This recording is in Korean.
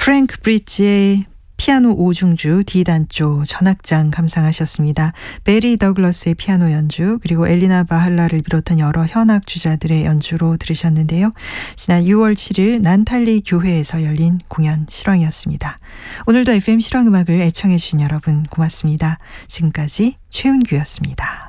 프랭크 브릿지의 피아노 5중주 D단조 전악장 감상하셨습니다. 베리 더글러스의 피아노 연주 그리고 엘리나 바할라를 비롯한 여러 현악 주자들의 연주로 들으셨는데요. 지난 6월 7일 난탈리 교회에서 열린 공연 실황이었습니다. 오늘도 FM 실황음악을 애청해 주신 여러분 고맙습니다. 지금까지 최은규였습니다.